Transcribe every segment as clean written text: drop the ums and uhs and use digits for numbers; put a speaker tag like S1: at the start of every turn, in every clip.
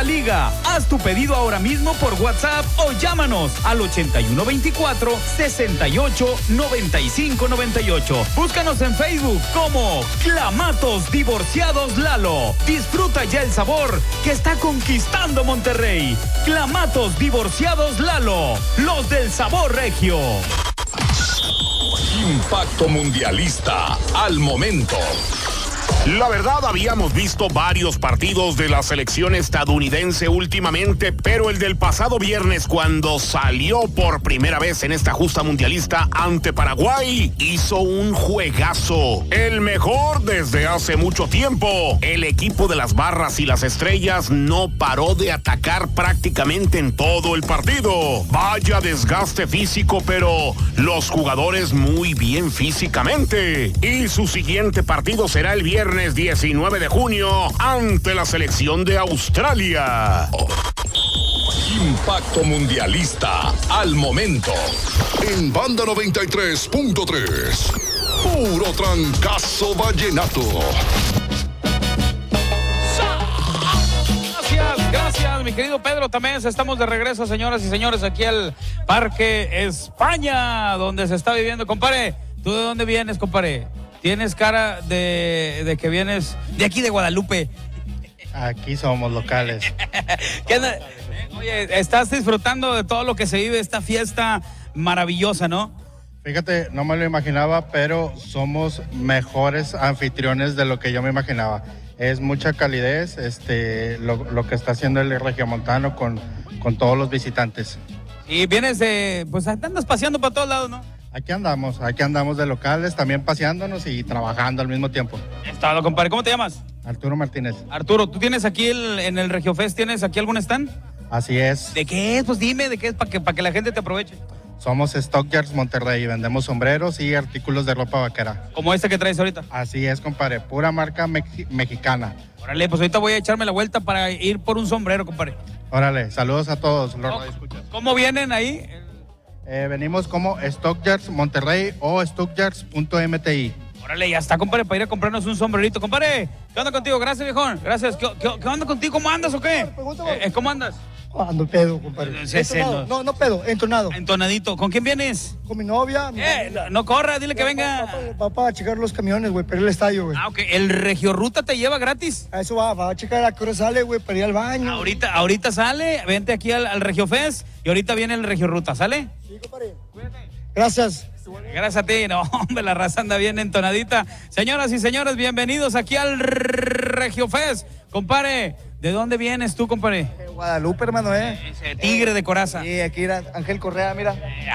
S1: liga. Haz tu pedido ahora mismo por WhatsApp o llámanos al 8124-689598. Búscanos en Facebook como Clamatos Divorciados Lalo. Disfruta ya el sabor que está conquistando Monterrey. Clamatos Divorciados Lalo, los del sabor regio.
S2: Impacto mundialista al momento. La verdad, habíamos visto varios partidos de la selección estadounidense últimamente, pero el del pasado viernes, cuando salió por primera vez en esta justa mundialista ante Paraguay, hizo un juegazo. El mejor desde hace mucho tiempo. El equipo de las barras y las estrellas no paró de atacar prácticamente en todo el partido. Vaya desgaste físico, pero los jugadores muy bien físicamente. Y su siguiente partido será el viernes 19 de junio ante la selección de Australia. Impacto mundialista al momento.
S3: En Banda 93.3, puro trancazo vallenato.
S1: Gracias, mi querido Pedro Tamés. Estamos de regreso, señoras y señores, aquí al Parque España, donde se está viviendo. Compadre, ¿tú de dónde vienes, compadre? Tienes cara de que vienes de aquí de Guadalupe.
S4: Aquí somos locales.
S1: ¿Qué onda? Oye, estás disfrutando de todo lo que se vive, esta fiesta maravillosa, ¿no?
S4: Fíjate, no me lo imaginaba, pero somos mejores anfitriones de lo que yo me imaginaba. Es mucha calidez lo que está haciendo el regiomontano con todos los visitantes.
S1: Y vienes pues andas paseando para todos lados, ¿no?
S4: Aquí andamos de locales, también paseándonos y trabajando al mismo tiempo.
S1: Estado, compadre. ¿Cómo te llamas?
S4: Arturo Martínez.
S1: Arturo, ¿tú tienes aquí en el Regiofest, tienes aquí algún stand?
S4: Así es.
S1: ¿De qué es? Pues dime, ¿de qué es? Para que la gente te aproveche.
S4: Somos Stockyards Monterrey, vendemos sombreros y artículos de ropa vaquera.
S1: Como este que traes ahorita.
S4: Así es, compadre, pura marca mexicana.
S1: Órale, pues ahorita voy a echarme la vuelta para ir por un sombrero, compadre.
S4: Órale, saludos a todos los radioescuchas.
S1: ¿Cómo vienen ahí?
S4: Venimos como Stockyards Monterrey o Stockyards.mti.
S1: Órale, ya está, compadre, para ir a comprarnos un sombrerito. Compadre, ¿qué onda contigo? Gracias, viejón. Gracias. ¿Qué onda contigo? ¿Cómo andas o qué? ¿Cómo andas?
S5: Ando pedo, compadre. No pedo, entonado.
S1: Entonadito. ¿Con quién vienes?
S5: Con mi novia.
S1: No corra, dile que venga.
S5: Va para checar los camiones, güey, para ir al estadio, güey.
S1: Ah, ok. ¿El Regioruta te lleva gratis?
S5: A eso va a checar a qué hora sale, güey, para ir al baño.
S1: Ahorita sale, vente aquí al Regiofest y ahorita viene el Regioruta, ¿sale?
S5: Sí, compadre. Cuídate. Gracias.
S1: Gracias a ti. No, hombre, la raza anda bien entonadita. Señoras y señores, bienvenidos aquí al Regiofest. Compadre, ¿de dónde vienes tú, compadre?
S5: Guadalupe, hermano,
S1: Ese tigre de coraza.
S5: Sí, aquí era Ángel Correa, mira.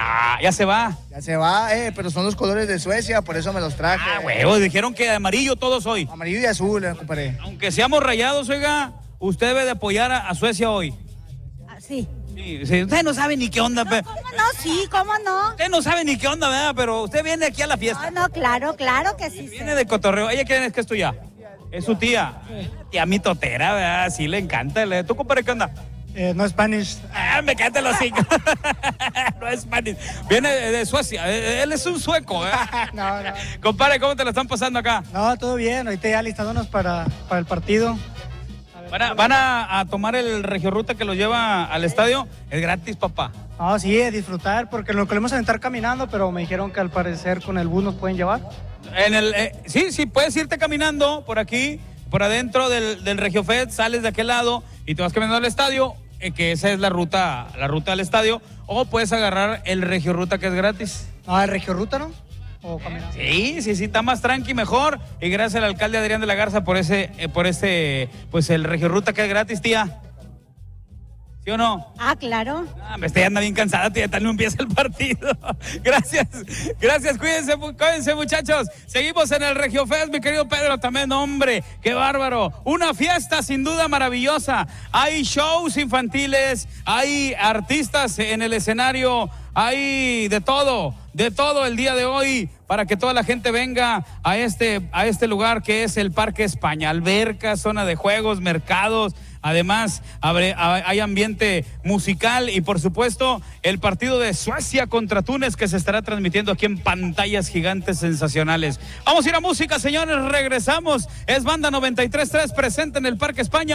S1: Ya se va.
S5: Ya se va, pero son los colores de Suecia, por eso me los traje.
S1: Huevos, dijeron que amarillo todos hoy.
S5: Amarillo y azul, compadre.
S1: Aunque seamos rayados, oiga, usted debe de apoyar a Suecia hoy.
S6: Sí.
S1: Sí, usted no sabe ni qué onda.
S6: No, ¿cómo no? Sí, ¿cómo no?
S1: Usted no sabe ni qué onda, ¿verdad? Pero usted viene aquí a la fiesta.
S6: No, claro que sí.
S1: Viene de cotorreo. ¿Ella quién es que es tuya? Es su tía. Tía mitotera, ¿verdad? Sí, le encanta. ¿Tú, compadre, qué onda?
S5: No es Spanish.
S1: Me cantan los cinco. No es Spanish. Viene de Suecia. Él es un sueco, ¿eh?
S5: No.
S1: Compadre, ¿cómo te la están pasando acá?
S5: No, todo bien. Ahorita ya listándonos para el partido.
S1: ¿Van a tomar el Regioruta que los lleva al estadio? Es gratis, papá.
S5: No, sí, disfrutar, porque lo queremos aventar caminando, pero me dijeron que al parecer con el bus nos pueden llevar.
S1: Sí, puedes irte caminando por aquí, por adentro del Regiofest, sales de aquel lado y te vas caminando al estadio, que esa es la ruta al estadio, o puedes agarrar el Regioruta que es gratis.
S5: No, el Regioruta, ¿no? ¿O caminando?
S1: Sí, está más tranqui, mejor. Y gracias al alcalde Adrián de la Garza por pues el Regioruta que es gratis, tía. ¿Sí o no?
S6: Ah, claro.
S1: Usted anda bien cansada, tía, tal no empieza el partido. Gracias, cuídense, muchachos. Seguimos en el Regiofest, mi querido Pedro, también, hombre, qué bárbaro. Una fiesta sin duda maravillosa. Hay shows infantiles, hay artistas en el escenario, hay de todo el día de hoy para que toda la gente venga a este lugar que es el Parque España. Alberca, zona de juegos, mercados. Además, hay ambiente musical y, por supuesto, el partido de Suecia contra Túnez que se estará transmitiendo aquí en pantallas gigantes sensacionales. Vamos a ir a música, señores, regresamos. Es Banda 93.3 presente en el Parque España.